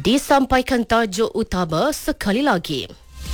Disampaikan tajuk utama sekali lagi.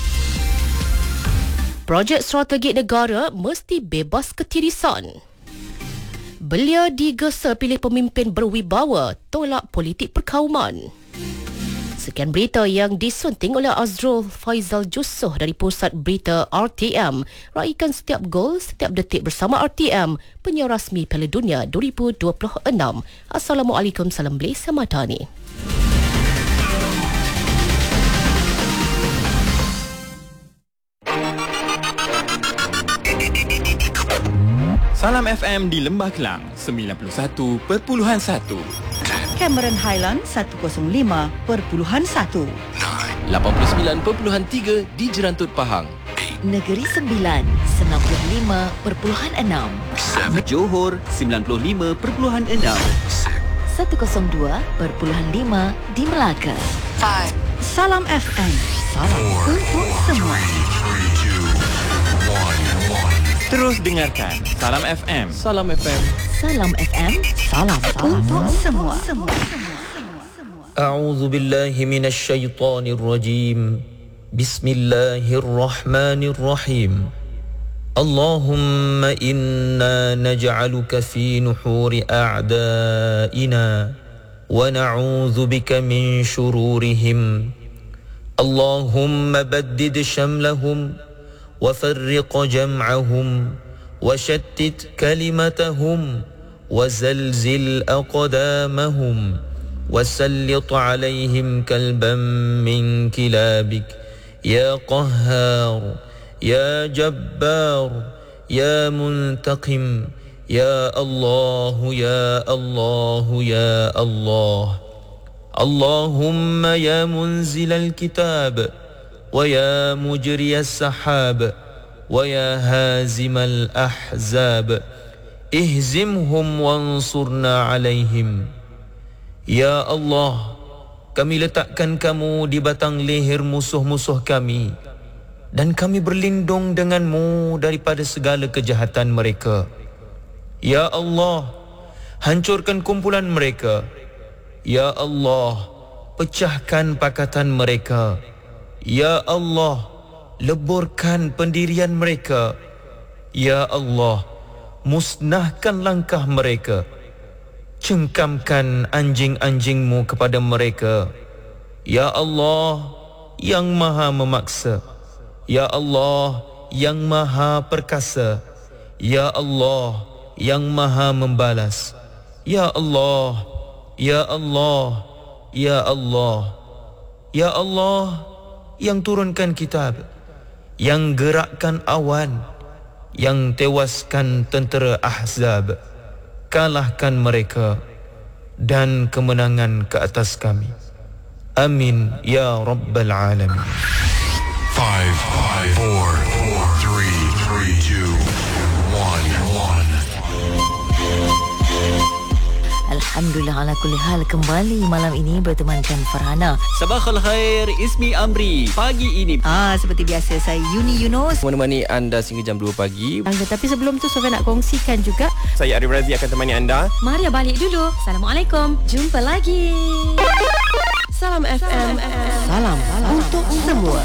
Projek strategik negara mesti bebas ketirisan. Belia digesa pilih pemimpin berwibawa, tolak politik perkauman. Sekian berita yang disunting oleh Azrul Faizal Jussoh dari Pusat Berita RTM. Raikan setiap gol, setiap detik bersama RTM, penyiar rasmi Piala Dunia 2026. Assalamualaikum, salam Malaysia Madani. Salam FM di Lembah Kelang 91.1. Cameron Highland 105.1. 89.3 di Jerantut Pahang. Negeri Sembilan 95.6. Johor 95.6. 102.5 di Melaka. Salam FM. Salam untuk semua. Terus dengarkan Salam FM. Salam FM. Salam FM. Salam untuk semua. أعوذ بالله من الشيطان الرجيم بسم الله الرحمن الرحيم اللهم إنا نجعلك في نحور أعدائنا ونعوذ بك من شرورهم اللهم بدد شملهم وفرق جمعهم وشتت كلمتهم وزلزل أقدامهم وسلط عليهم كلبا من كلابك يا قهار يا جبار يا منتقم يا الله يا الله يا الله اللهم يا منزل الكتاب ويا مجري السحاب ويا هازم الأحزاب اهزمهم وانصرنا عليهم. Ya Allah, kami letakkan kamu di batang leher musuh-musuh kami dan kami berlindung denganmu daripada segala kejahatan mereka. Ya Allah, hancurkan kumpulan mereka. Ya Allah, pecahkan pakatan mereka. Ya Allah, leburkan pendirian mereka. Ya Allah, musnahkan langkah mereka. Cengkamkan anjing-anjingmu kepada mereka. Ya Allah, yang maha memaksa. Ya Allah, yang maha perkasa. Ya Allah, yang maha membalas. Ya Allah, Ya Allah, Ya Allah. Ya Allah, yang turunkan kitab, yang gerakkan awan, yang tewaskan tentera Ahzab. Kalahkan mereka dan kemenangan ke atas kami. Amin ya Rabbal Alamin. 5, 4, 3, 2, 1. Alhamdulillah ala kulli hal, kembali malam ini bertemankan Farhana. Sabahul khair, Ismi Amri. Pagi ini Seperti biasa, saya Yuni Yunus. Menemani anda sehingga jam 2 pagi. Tetapi sebelum tu Sofia nak kongsikan juga. Saya Arif Razi akan temani anda. Maria balik dulu. Assalamualaikum. Jumpa lagi. Salam FM. Salam untuk semua.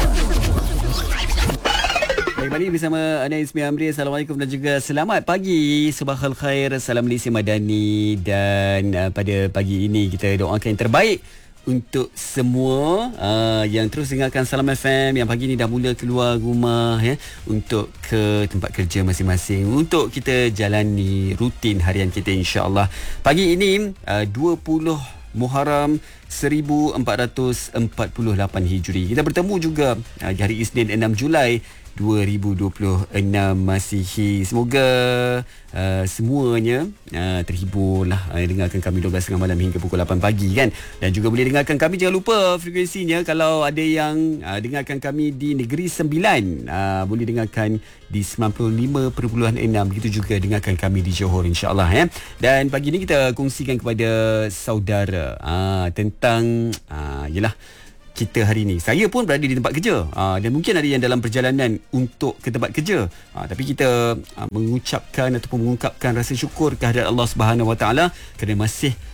Kembali bersama Ana Ismi Amri. Assalamualaikum dan juga selamat pagi. Sabahul khair, salam Malaysia Madani. Dan pada pagi ini kita doakan yang terbaik untuk semua yang terus dengarkan Salam FM, yang pagi ni dah mula keluar rumah untuk ke tempat kerja masing-masing, untuk kita jalani rutin harian kita insya-Allah. Pagi ini 20 Muharram 1448 Hijri. Kita bertemu juga di hari Isnin 6 Julai 2026 Masihi. Semoga semuanya terhiburlah dengarkan kami 12.30 malam hingga pukul 8 pagi kan. Dan juga boleh dengarkan kami, jangan lupa frekuensinya. Kalau ada yang dengarkan kami di Negeri Sembilan, boleh dengarkan di 95.6. Begitu juga dengarkan kami di Johor insya-Allah Dan pagi ni kita kongsikan kepada saudara tentang yalah, kita hari ini. Saya pun berada di tempat kerja dan mungkin ada yang dalam perjalanan untuk ke tempat kerja. Tapi kita mengucapkan ataupun mengungkapkan rasa syukur kehadirat Allah Subhanahu Wa Taala kerana masih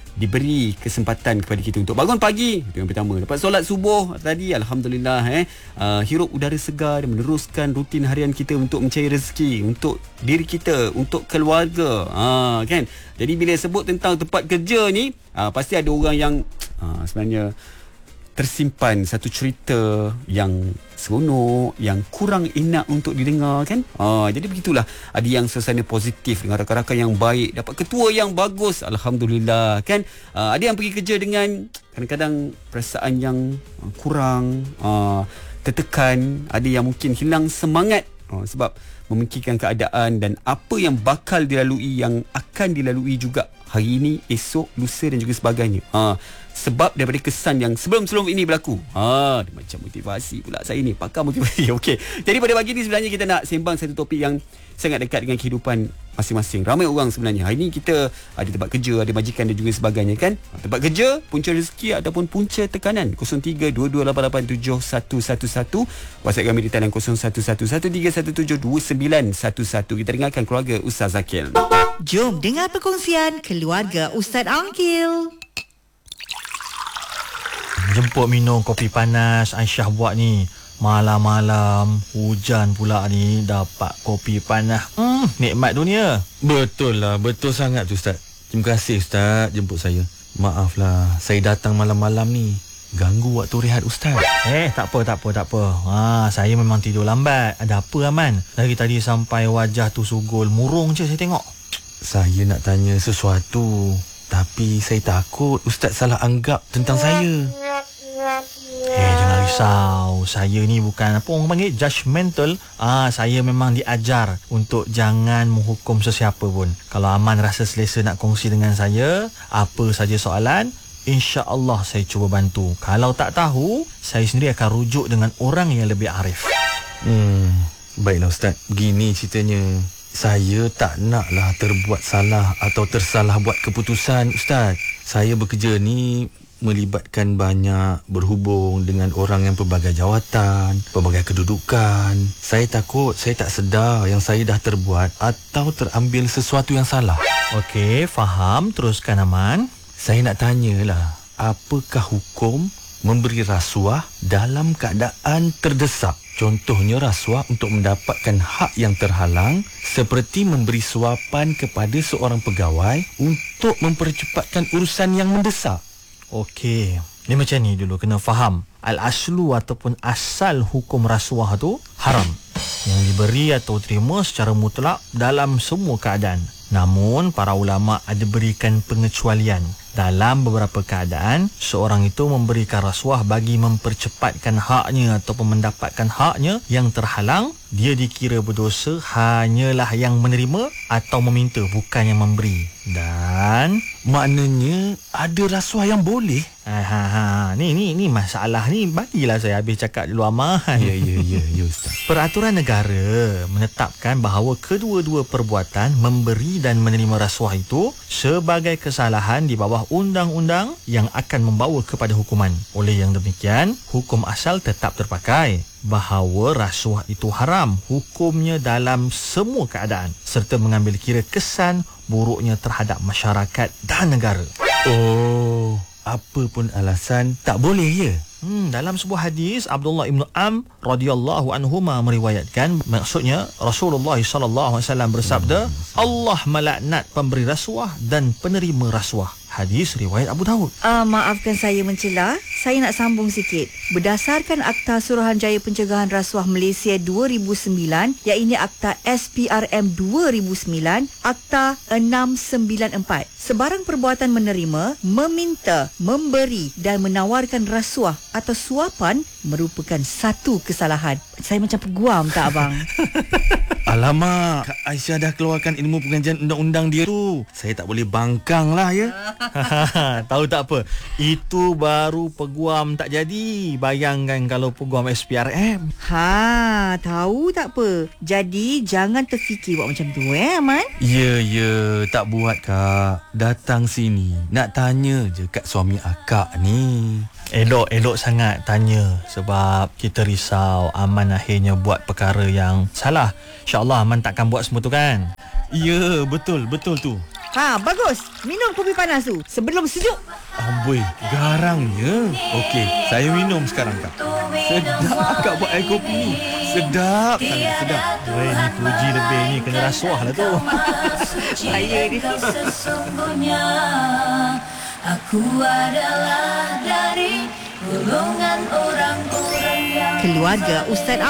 diberi kesempatan kepada kita untuk bangun pagi. Itu yang pertama. Lepas solat subuh tadi, alhamdulillah hirup udara segar dan meneruskan rutin harian kita untuk mencari rezeki untuk diri kita, untuk keluarga. Kan? Jadi bila sebut tentang tempat kerja ni, pasti ada orang yang sebenarnya tersimpan satu cerita yang seronok, yang kurang enak untuk didengar, kan? Jadi begitulah. Ada yang suasana positif dengan rakan-rakan yang baik, dapat ketua yang bagus, alhamdulillah, kan? Ada yang pergi kerja dengan kadang-kadang perasaan yang kurang, tertekan. Ada yang mungkin hilang semangat sebab memikirkan keadaan dan apa yang bakal dilalui, yang akan dilalui juga hari ini, esok, lusa dan juga sebagainya. Sebab daripada kesan yang sebelum-sebelum ini berlaku. Dia macam motivasi pula saya ni, pakar motivasi. Okey. Jadi pada pagi ni sebenarnya kita nak sembang satu topik yang sangat dekat dengan kehidupan masing-masing. Ramai orang sebenarnya. Hari ni kita ada tempat kerja, ada majikan dan juga sebagainya, kan? Tempat kerja, punca rezeki ataupun punca tekanan. 0322887111. WhatsApp kami di talian 0111317911. Kita dengarkan keluarga Ustaz Zakil. Jom dengar perkongsian keluarga Ustaz Angkil. Jemput minum kopi panas Aisyah buat ni. Malam-malam hujan pula ni, dapat kopi panas. Nikmat dunia. Betul lah, betul sangat tu Ustaz. Terima kasih Ustaz jemput saya. Maaflah saya datang malam-malam ni, ganggu waktu rehat Ustaz. Tak apa. Saya memang tidur lambat. Ada apa Aman? Dari tadi sampai wajah tu sugul murung je saya tengok. Saya nak tanya sesuatu, tapi saya takut Ustaz salah anggap tentang saya. Jangan risau. Saya ni bukan apa orang panggil judgemental. Saya memang diajar untuk jangan menghukum sesiapa pun. Kalau Aman rasa selesa nak kongsi dengan saya, apa saja soalan, insya-Allah saya cuba bantu. Kalau tak tahu, saya sendiri akan rujuk dengan orang yang lebih arif. Baiklah Ustaz, begini ceritanya. Saya tak naklah terbuat salah atau tersalah buat keputusan Ustaz. Saya bekerja ni melibatkan banyak, berhubung dengan orang yang pelbagai jawatan, pelbagai kedudukan. Saya takut saya tak sedar yang saya dah terbuat atau terambil sesuatu yang salah. Okey, faham. Teruskan Aman. Saya nak tanyalah, apakah hukum memberi rasuah dalam keadaan terdesak? Contohnya rasuah untuk mendapatkan hak yang terhalang, seperti memberi suapan kepada seorang pegawai untuk mempercepatkan urusan yang mendesak. Okey, ni macam ni dulu kena faham. Al-aslu ataupun asal hukum rasuah tu haram, yang diberi atau terima secara mutlak dalam semua keadaan. Namun para ulama ada berikan pengecualian. Dalam beberapa keadaan, seorang itu memberikan rasuah bagi mempercepatkan haknya ataupun mendapatkan haknya yang terhalang, dia dikira berdosa hanyalah yang menerima atau meminta, bukan yang memberi. Dan maknanya ada rasuah yang boleh. Ni masalah ni, bagilah saya habis cakap dulu Aman. Ya Ustaz. Peraturan negara menetapkan bahawa kedua-dua perbuatan memberi dan menerima rasuah itu sebagai kesalahan di bawah undang-undang yang akan membawa kepada hukuman. Oleh yang demikian, hukum asal tetap terpakai bahawa rasuah itu haram hukumnya dalam semua keadaan serta mengambil kira kesan buruknya terhadap masyarakat dan negara. Apa pun alasan tak boleh ya? Dalam sebuah hadis, Abdullah ibn Am radhiyallahu anhuma meriwayatkan, maksudnya Rasulullah sallallahu alaihi wasallam bersabda, Allah melaknat pemberi rasuah dan penerima rasuah. Hadis riwayat Abu Daud. Maafkan saya mencela. Saya nak sambung sikit. Berdasarkan Akta Suruhanjaya Pencegahan Rasuah Malaysia 2009, iaitu Akta SPRM 2009, Akta 694. Sebarang perbuatan menerima, meminta, memberi dan menawarkan rasuah atau suapan merupakan satu kesalahan. Saya macam peguam tak abang? Alamak, Kak Aisyah dah keluarkan ilmu pengajian undang-undang dia tu. Saya tak boleh bangkang lah ya. Tahu tak apa, itu baru peguam tak jadi. Bayangkan kalau peguam SPRM. Tahu tak apa. Jadi jangan terfikir buat macam tu Aman. Ya, tak buat Kak. Datang sini nak tanya je kat suami akak ni. Elok sangat tanya, sebab kita risau Aman akhirnya buat perkara yang salah. InsyaAllah Aman takkan buat semua tu kan? Ya, betul tu. Bagus. Minum kopi panas tu sebelum sejuk. Amboi, garangnya. Okey, saya minum sekarang Kak. Sedap Kak buat air kopi ni. Sedap sangat, sedap. Weh, ni puji lebih ni kena rasuah lah tu. Saya ni. Sesungguhnya aku adalah dari golongan orang-orang yang Keluarga Ustaz